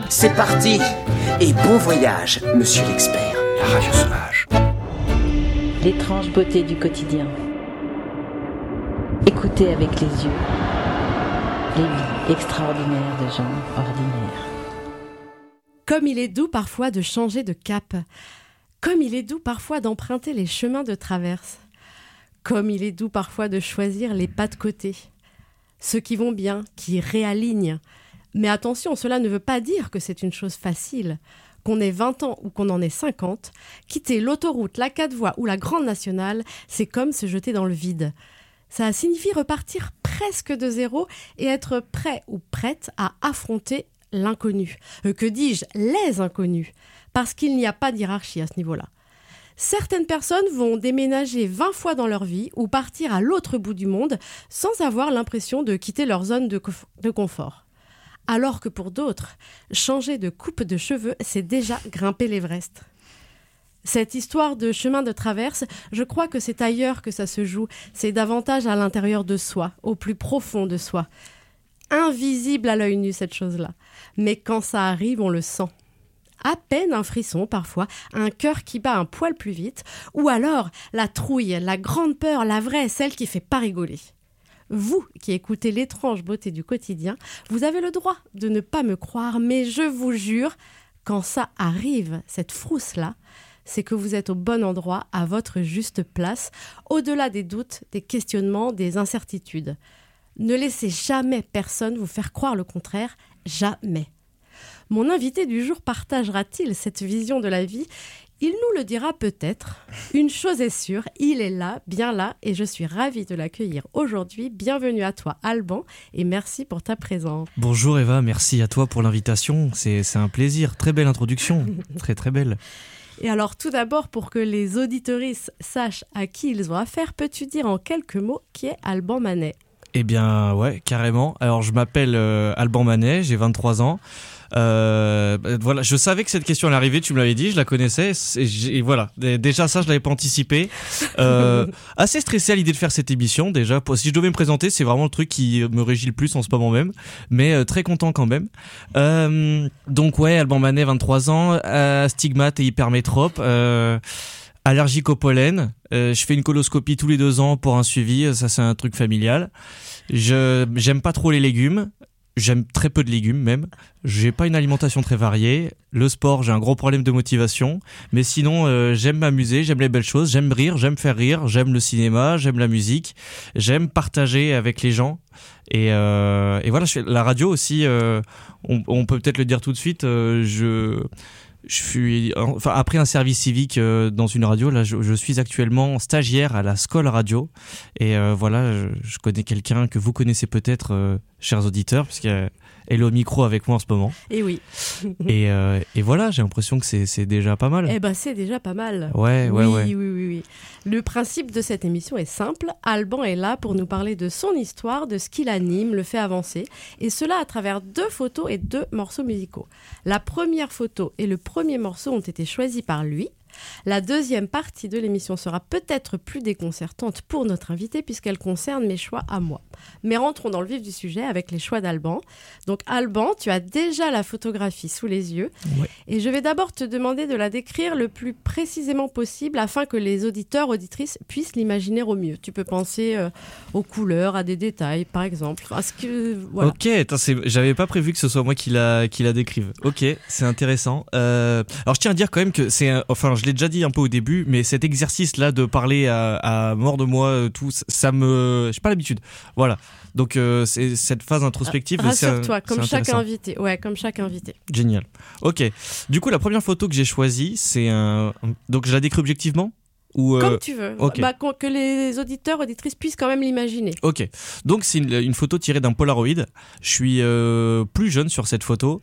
C'est parti. Et bon voyage, monsieur l'expert. La radio sauvage. L'étrange beauté du quotidien. Écoutez avec les yeux les vies extraordinaires de gens ordinaires. Comme il est doux parfois de changer de cap. Comme il est doux parfois d'emprunter les chemins de traverse. Comme il est doux parfois de choisir les pas de côté. Ceux qui vont bien, qui réalignent. Mais attention, cela ne veut pas dire que c'est une chose facile. Qu'on ait 20 ans ou qu'on en ait 50, quitter l'autoroute, la 4 voies ou la grande nationale, c'est comme se jeter dans le vide. Ça signifie repartir presque de zéro et être prêt ou prête à affronter l'inconnu. Que dis-je, les inconnus. Parce qu'il n'y a pas de hiérarchie à ce niveau-là. Certaines personnes vont déménager 20 fois dans leur vie ou partir à l'autre bout du monde sans avoir l'impression de quitter leur zone de confort. Alors que pour d'autres, changer de coupe de cheveux, c'est déjà grimper l'Everest. Cette histoire de chemin de traverse, je crois que c'est ailleurs que ça se joue. C'est davantage à l'intérieur de soi, au plus profond de soi. Invisible à l'œil nu, cette chose-là. Mais quand ça arrive, on le sent. À peine un frisson parfois, un cœur qui bat un poil plus vite, ou alors la trouille, la grande peur, la vraie, celle qui fait pas rigoler. Vous qui écoutez l'étrange beauté du quotidien, vous avez le droit de ne pas me croire, mais je vous jure, quand ça arrive, cette frousse-là, c'est que vous êtes au bon endroit, à votre juste place, au-delà des doutes, des questionnements, des incertitudes. Ne laissez jamais personne vous faire croire le contraire, jamais. Mon invité du jour partagera-t-il cette vision de la vie ? Il nous le dira peut-être. Une chose est sûre, il est là, bien là, et je suis ravie de l'accueillir aujourd'hui. Bienvenue à toi, Alban, et merci pour ta présence. Bonjour Eva, merci à toi pour l'invitation. C'est un plaisir. Très belle introduction. Très très belle. Et alors, tout d'abord, pour que les auditoristes sachent à qui ils ont affaire, peux-tu dire en quelques mots qui est Alban Manet ? Eh bien, ouais, carrément. Alors, je m'appelle Alban Manet, j'ai 23 ans. Voilà, je savais que cette question allait arriver, tu me l'avais dit, je la connaissais, et voilà, déjà ça je l'avais pas anticipé. Assez stressé à l'idée de faire cette émission déjà. Si je devais me présenter, c'est vraiment le truc qui me régit le plus en ce moment même, mais très content quand même. Donc ouais, Alban Manet, 23 ans, astigmate et hypermétrope, allergique au pollen. Je fais une coloscopie tous les 2 ans pour un suivi, ça c'est un truc familial. J'aime pas trop les légumes. J'aime très peu de légumes même. J'ai pas une alimentation très variée. Le sport, j'ai un gros problème de motivation. Mais sinon, j'aime m'amuser, j'aime les belles choses, j'aime rire, j'aime faire rire, j'aime le cinéma, j'aime la musique, j'aime partager avec les gens. Et voilà, je fais la radio aussi. On peut peut-être le dire tout de suite. Je suis, enfin, après un service civique dans une radio, là, je suis actuellement stagiaire à la Scole Radio. Et voilà, je connais quelqu'un que vous connaissez peut-être, chers auditeurs, puisqu'elle est au micro avec moi en ce moment. Et oui. et voilà, j'ai l'impression que c'est déjà pas mal. Eh ben, c'est déjà pas mal. Ouais. Oui. Le principe de cette émission est simple. Alban est là pour nous parler de son histoire, de ce qui l'anime, le fait avancer. Et cela à travers 2 photos et 2 morceaux musicaux. La première photo et le premier morceau ont été choisis par lui. La deuxième partie de l'émission sera peut-être plus déconcertante pour notre invité puisqu'elle concerne mes choix à moi. Mais rentrons dans le vif du sujet avec les choix d'Alban. Donc Alban, tu as déjà la photographie sous les yeux. Ouais. Et je vais d'abord te demander de la décrire le plus précisément possible afin que les auditeurs, auditrices puissent l'imaginer au mieux. Tu peux penser aux couleurs, à des détails par exemple. Voilà. Ok, j'avais pas prévu que ce soit moi qui la décrive. Ok, c'est intéressant. Alors je tiens à dire quand même que je l'ai déjà dit un peu au début, mais cet exercice-là de parler à mort de moi, tout, j'ai pas l'habitude. Voilà. Donc c'est cette phase introspective. Rassure-toi, comme chaque invité. Ouais, comme chaque invité. Génial. Ok. Du coup, la première photo que j'ai choisie, donc je la décris objectivement ou comme tu veux. Okay. Que les auditeurs, auditrices puissent quand même l'imaginer. Ok. Donc c'est une photo tirée d'un Polaroid. Je suis plus jeune sur cette photo.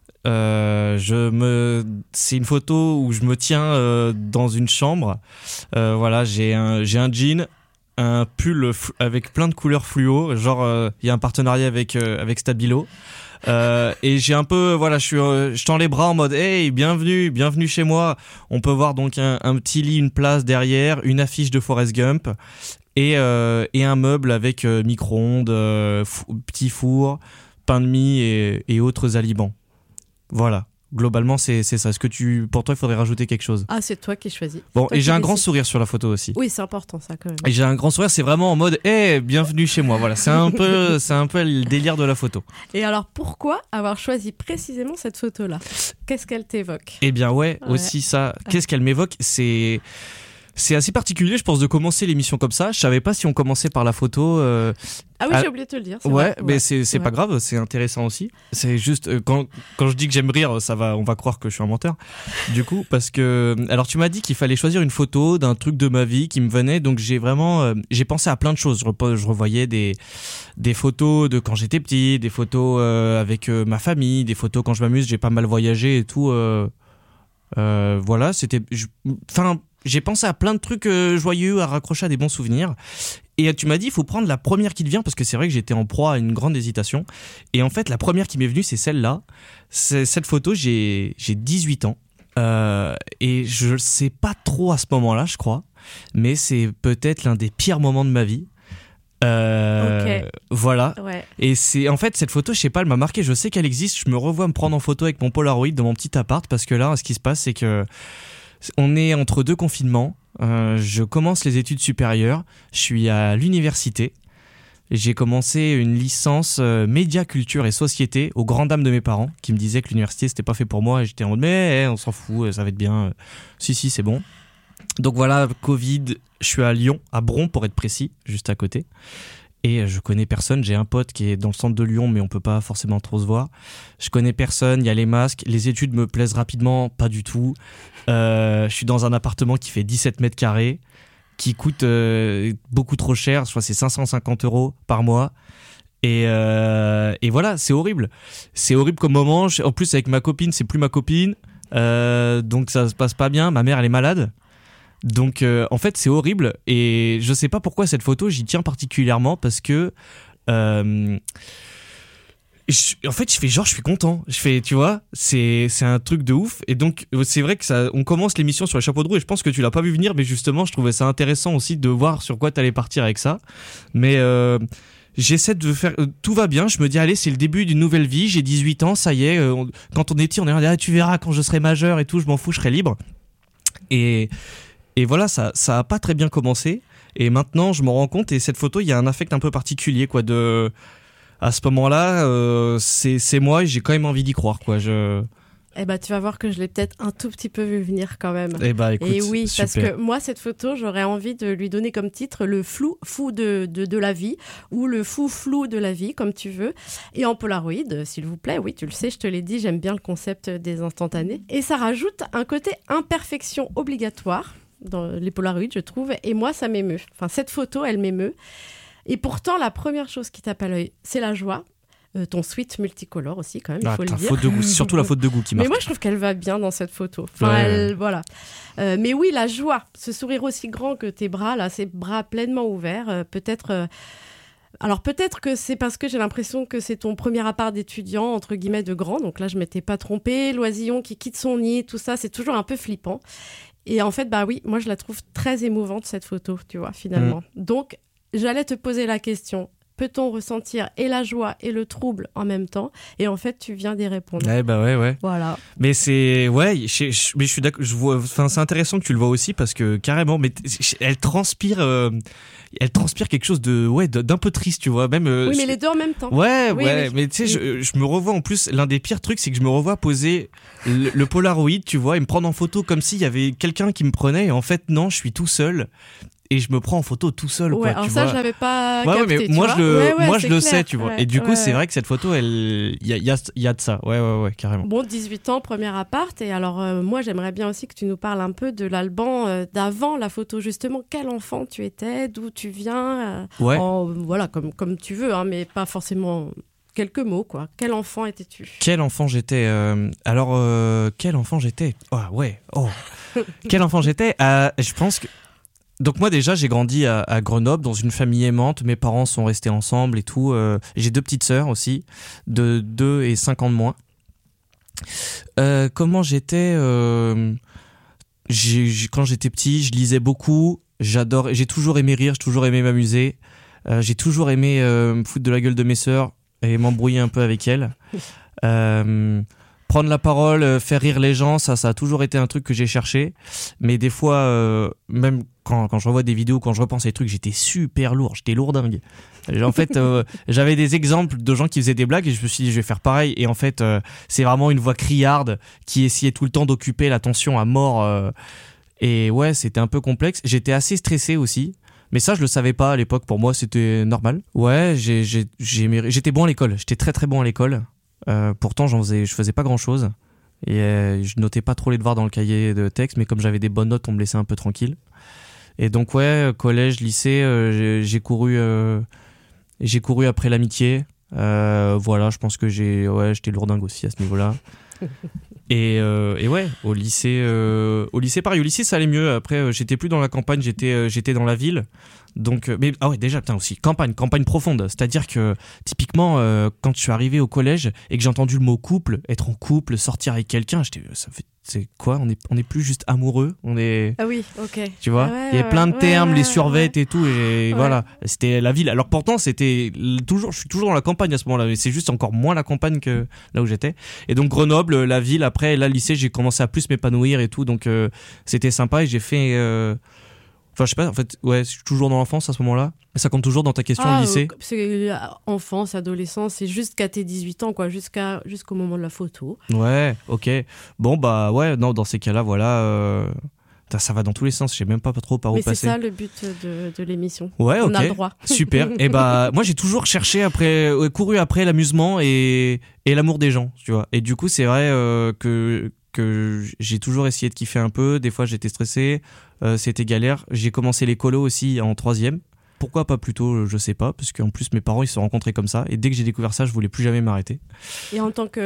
C'est une photo où je me tiens dans une chambre. Voilà, j'ai un jean, un pull avec plein de couleurs fluo. Genre, il y a un partenariat avec Stabilo. Et j'ai un peu, voilà, je tends les bras en mode, hey, bienvenue chez moi. On peut voir donc un petit lit, une place derrière, une affiche de Forrest Gump et un meuble avec micro-ondes, petit four, pain de mie et autres aliments. Voilà. Globalement, c'est ça. Est-ce que pour toi, il faudrait rajouter quelque chose? Ah, c'est toi qui choisis. Bon, Toi et qui j'ai un grand décides. sourire sur la photo aussi. Oui, c'est important ça quand même. Et j'ai un grand sourire, c'est vraiment en mode, bienvenue chez moi. Voilà, c'est un peu le délire de la photo. Et alors pourquoi avoir choisi précisément cette photo-là? Qu'est-ce qu'elle t'évoque? Eh bien ouais, Ouais. aussi ça. Qu'est-ce qu'elle m'évoque? C'est assez particulier, je pense, de commencer l'émission comme ça. Je savais pas si on commençait par la photo. Ah oui, Ah, j'ai oublié de te le dire. c'est Ouais, vrai. mais c'est Ouais. pas grave, c'est intéressant aussi. C'est juste quand je dis que j'aime rire, on va croire que je suis un menteur. Du coup, parce que alors tu m'as dit qu'il fallait choisir une photo d'un truc de ma vie qui me venait, donc j'ai vraiment j'ai pensé à plein de choses. Je revoyais des photos de quand j'étais petit, des photos avec ma famille, des photos quand je m'amuse, j'ai pas mal voyagé et tout. Voilà, j'ai pensé à plein de trucs joyeux à raccrocher à des bons souvenirs. Et tu m'as dit, il faut prendre la première qui te vient, parce que c'est vrai que j'étais en proie à une grande hésitation. Et en fait, la première qui m'est venue, c'est celle-là. C'est cette photo, j'ai 18 ans. Et je sais pas trop à ce moment-là, je crois. Mais c'est peut-être l'un des pires moments de ma vie. Ok. Voilà. Ouais. Et c'est en fait cette photo, je sais pas, elle m'a marqué. Je sais qu'elle existe. Je me revois me prendre en photo avec mon Polaroid dans mon petit appart, parce que là, ce qui se passe, c'est que on est entre deux confinements. Je commence les études supérieures. Je suis à l'université. J'ai commencé une licence médias, culture et société aux grandes dames de mes parents, qui me disaient que l'université c'était pas fait pour moi. Et j'étais en mode mais on s'en fout, ça va être bien. Si c'est bon. Donc voilà, Covid. Je suis à Lyon, à Bron pour être précis, juste à côté. Et je connais personne. J'ai un pote qui est dans le centre de Lyon, mais on peut pas forcément trop se voir. Je connais personne. Il y a les masques. Les études me plaisent rapidement, pas du tout. Je suis dans un appartement qui fait 17 mètres carrés, qui coûte beaucoup trop cher. Je crois que c'est 550 € par mois. Et voilà, c'est horrible. C'est horrible comme moment. En plus, avec ma copine, c'est plus ma copine. Donc ça se passe pas bien. Ma mère, elle est malade. Donc en fait c'est horrible et je sais pas pourquoi cette photo j'y tiens particulièrement parce que en fait je fais genre je suis content, tu vois, c'est un truc de ouf. Et donc c'est vrai que on commence l'émission sur les chapeaux de roue et je pense que tu l'as pas vu venir, mais justement je trouvais ça intéressant aussi de voir sur quoi t'allais partir avec ça. Mais j'essaie de faire tout va bien, je me dis allez, c'est le début d'une nouvelle vie, j'ai 18 ans, ça y est, quand on est petit on est là, tu verras quand je serai majeur et tout, je m'en fous, je serai libre. Et voilà, ça a pas très bien commencé. Et maintenant, je m'en rends compte. Et cette photo, il y a un affect un peu particulier, quoi. À ce moment-là, c'est moi et j'ai quand même envie d'y croire, quoi. Eh ben, tu vas voir que je l'ai peut-être un tout petit peu vu venir quand même. Eh bah, écoute, Et oui, super. parce que moi, cette photo, j'aurais envie de lui donner comme titre le flou fou de la vie ou le fou flou de la vie, comme tu veux. Et en Polaroid, s'il vous plaît, oui, tu le sais, je te l'ai dit, j'aime bien le concept des instantanés. Et ça rajoute un côté imperfection obligatoire dans les Polaroids, je trouve. Et moi, ça m'émeut. Enfin, cette photo, elle m'émeut. Et pourtant, la première chose qui tape à l'œil, c'est la joie. Ton sweat multicolore aussi, quand même, il faut le dire. Faute de goût, c'est surtout la faute de goût qui marque. Mais moi, je trouve qu'elle va bien dans cette photo. Enfin, Ouais. voilà. Mais oui, la joie, ce sourire aussi grand que tes bras, là, ces bras pleinement ouverts, peut-être... Alors peut-être que c'est parce que j'ai l'impression que c'est ton premier appart d'étudiant, entre guillemets, de grand. Donc là, je m'étais pas trompée. L'oisillon qui quitte son nid, tout ça, c'est toujours un peu flippant. Et en fait, bah oui, moi, je la trouve très émouvante, cette photo, tu vois, finalement. Donc, j'allais te poser la question. Peut-on ressentir et la joie et le trouble en même temps? Et en fait, tu viens d'y répondre. Ouais, bah ouais. Voilà. Mais c'est mais je suis d'accord. Je vois. Enfin, c'est intéressant que tu le vois aussi parce que carrément, mais elle transpire quelque chose d'un peu triste, tu vois. Même. Oui, mais les deux en même temps. Ouais, Oui, ouais. oui. Mais tu sais, je me revois en plus. L'un des pires trucs, c'est que je me revois poser le Polaroid, tu vois, et me prendre en photo comme s'il y avait quelqu'un qui me prenait. Et en fait, non, je suis tout seul. Et je me prends en photo tout seul, Ouais, quoi, alors tu ça, vois. je l'avais pas Ouais, capté, mais tu moi vois. je c'est le clair. sais, tu vois. Ouais, Et du coup, ouais, c'est ouais. vrai que cette photo, il y a de ça. Ouais, carrément. Bon, 18 ans, premier appart. Et alors, moi, j'aimerais bien aussi que tu nous parles un peu de l'Alban d'avant la photo, justement. Quel enfant tu étais, d'où tu viens Ouais. Voilà, comme tu veux, hein, mais pas forcément quelques mots, quoi. Quel enfant étais-tu? Quel enfant j'étais quel enfant j'étais? Ah ouais. Oh. Quel enfant j'étais? Je pense que donc moi déjà j'ai grandi à Grenoble dans une famille aimante, mes parents sont restés ensemble et tout, j'ai 2 petites sœurs aussi de 2 et 5 ans de moins. Comment j'étais quand j'étais petit, je lisais beaucoup, j'ai toujours aimé rire, j'ai toujours aimé m'amuser, j'ai toujours aimé me foutre de la gueule de mes sœurs et m'embrouiller un peu avec elles. prendre la parole, faire rire les gens, ça a toujours été un truc que j'ai cherché. Mais des fois, même quand je revois des vidéos, quand je repense à des trucs, j'étais super lourd, j'étais lourdingue. En fait, j'avais des exemples de gens qui faisaient des blagues et je me suis dit, je vais faire pareil. Et en fait, c'est vraiment une voix criarde qui essayait tout le temps d'occuper l'attention à mort. Et ouais, c'était un peu complexe. J'étais assez stressé aussi. Mais ça, je le savais pas à l'époque. Pour moi, c'était normal. Ouais, j'étais bon à l'école. J'étais très très bon à l'école. Pourtant, je faisais pas grand chose. Et je notais pas trop les devoirs dans le cahier de texte. Mais comme j'avais des bonnes notes, on me laissait un peu tranquille. Et donc ouais, collège, lycée, j'ai couru après l'amitié. Voilà, je pense que j'étais lourdingue aussi à ce niveau-là. Et ouais, au lycée pareil, au lycée ça allait mieux. Après, j'étais plus dans la campagne, j'étais dans la ville. Donc, mais ah ouais, déjà, putain aussi, campagne profonde. C'est-à-dire que typiquement, quand je suis arrivé au collège et que j'ai entendu le mot couple, être en couple, sortir avec quelqu'un, c'est quoi, on est plus juste amoureux, on est. Ah oui, ok. Tu vois, il y avait plein de termes, les survêtes et tout, et voilà, c'était la ville. Alors pourtant, je suis toujours dans la campagne à ce moment-là, mais c'est juste encore moins la campagne que là où j'étais. Et donc Grenoble, la ville. Après, là, le lycée, j'ai commencé à plus m'épanouir et tout, donc c'était sympa et j'ai fait. Enfin, je sais pas, en fait, ouais, je suis toujours dans l'enfance à ce moment-là. Et ça compte toujours dans ta question, le lycée. C'est enfance, adolescence, c'est jusqu'à tes 18 ans, quoi, jusqu'au moment de la photo. Ouais, ok. Bon, bah, ouais, non, dans ces cas-là, voilà. Ça va dans tous les sens, je sais même pas trop par où passer. Mais c'est ça le but de l'émission. Ouais, ok. On a le droit. Super. Et bah, moi, j'ai toujours couru après l'amusement et l'amour des gens, tu vois. Et du coup, c'est vrai que j'ai toujours essayé de kiffer un peu. Des fois, j'étais stressé. C'était galère. J'ai commencé les colos aussi en 3e. Pourquoi pas plus tôt, je sais pas, parce qu'en plus mes parents ils se sont rencontrés comme ça et dès que j'ai découvert ça, je voulais plus jamais m'arrêter. Et en tant que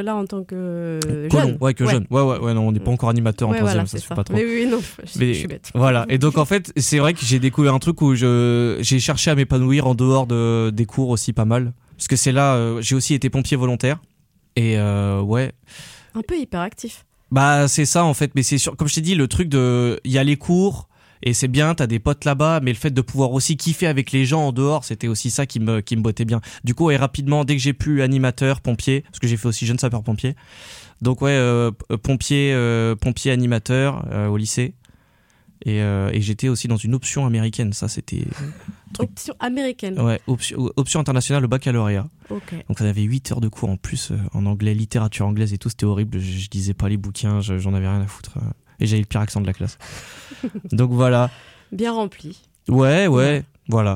jeune. Jeune. Ouais, non, on n'est pas encore animateur en 3e, voilà, ça se fait ça. pas trop. Mais oui, non, je suis bête. Voilà. Et donc en fait, c'est vrai que j'ai découvert un truc où j'ai cherché à m'épanouir en dehors des cours aussi pas mal, parce que c'est là, j'ai aussi été pompier volontaire et ouais. Un peu hyperactif. Bah c'est ça en fait, mais c'est sûr, comme je t'ai dit, le truc il y a les cours. Et c'est bien, t'as des potes là-bas, mais le fait de pouvoir aussi kiffer avec les gens en dehors, c'était aussi ça qui me bottait bien. Du coup, et rapidement, dès que j'ai pu animateur, pompier, parce que j'ai fait aussi jeune sapeur-pompier. Donc ouais, pompier animateur au lycée. Et j'étais aussi dans une option américaine, ça c'était... Option américaine. Ouais, option internationale au baccalauréat. Ok. Donc on avait 8 heures de cours en plus en anglais, littérature anglaise et tout, c'était horrible, je lisais pas les bouquins, j'en avais rien à foutre. Et j'avais le pire accent de la classe. Donc voilà. Bien rempli. Ouais, voilà.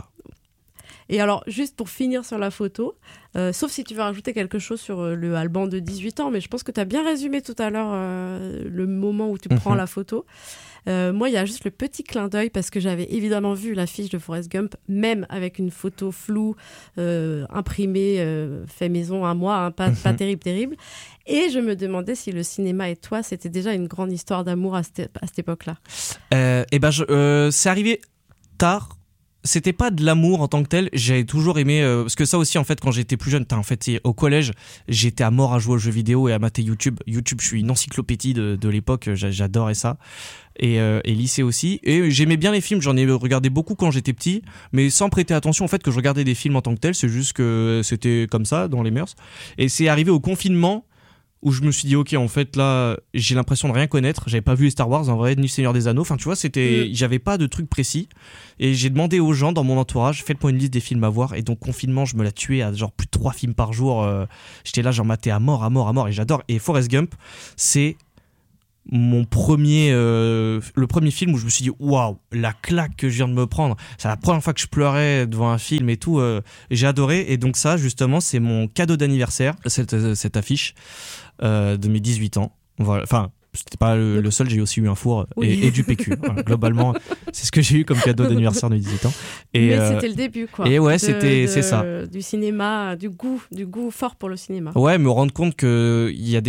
Et alors, juste pour finir sur la photo, sauf si tu veux rajouter quelque chose sur le Alban de 18 ans, mais je pense que tu as bien résumé tout à l'heure le moment où tu prends la photo. Moi, il y a juste le petit clin d'œil parce que j'avais évidemment vu l'affiche de Forrest Gump, même avec une photo floue, imprimée, fait maison à moi, hein, pas terrible. Et je me demandais si le cinéma et toi, c'était déjà une grande histoire d'amour à cette époque-là. C'est arrivé tard. C'était pas de l'amour en tant que tel, j'avais toujours aimé parce que ça aussi en fait quand j'étais plus jeune, en fait au collège, j'étais à mort à jouer aux jeux vidéo et à mater YouTube, je suis une encyclopédie de l'époque, j'adorais ça. Et lycée aussi, et j'aimais bien les films, j'en ai regardé beaucoup quand j'étais petit, mais sans prêter attention en fait que je regardais des films en tant que tel, c'est juste que c'était comme ça dans les mœurs. Et c'est arrivé au confinement où je me suis dit ok, en fait là j'ai l'impression de rien connaître, j'avais pas vu les Star Wars en vrai ni Seigneur des Anneaux, enfin tu vois, j'avais pas de trucs précis et j'ai demandé aux gens dans mon entourage, faites-moi une liste des films à voir. Et donc confinement, je me la tuais à genre plus de 3 films par jour, j'étais là, j'en matais à mort et j'adore. Et Forrest Gump, c'est le premier film où je me suis dit waouh, la claque que je viens de me prendre, c'est la première fois que je pleurais devant un film et tout, j'ai adoré. Et donc ça justement, c'est mon cadeau d'anniversaire, cette affiche de mes 18 ans. Voilà, enfin c'était pas le seul, j'ai aussi eu un four et du PQ. Voilà, globalement, c'est ce que j'ai eu comme cadeau d'anniversaire de 18 ans. Mais c'était le début, quoi. Et ouais, c'est ça. Du cinéma, du goût fort pour le cinéma. Ouais, me rendre compte que il y a les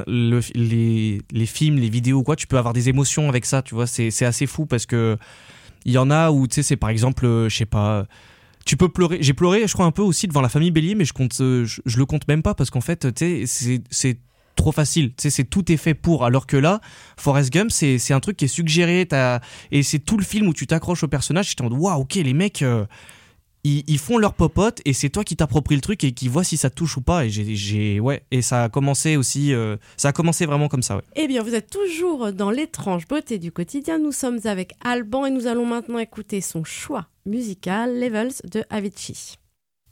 films, les vidéos, quoi, tu peux avoir des émotions avec ça, tu vois, c'est assez fou parce que il y en a où, tu sais, c'est par exemple, je sais pas. Tu peux pleurer. J'ai pleuré, je crois, un peu aussi devant la famille Bélier, mais je le compte même pas parce qu'en fait, tu sais, c'est trop facile, tu sais, tout est fait pour. Alors que là, Forrest Gump, c'est un truc qui est suggéré, et c'est tout le film où tu t'accroches au personnage. Et tu te dis waouh, ok, les mecs, ils font leur popote et c'est toi qui t'appropries le truc et qui vois si ça te touche ou pas. Et ça a commencé aussi, ça a commencé vraiment comme ça. Ouais. Eh bien, vous êtes toujours dans l'étrange beauté du quotidien. Nous sommes avec Alban et nous allons maintenant écouter son choix musical, Levels de Avicii.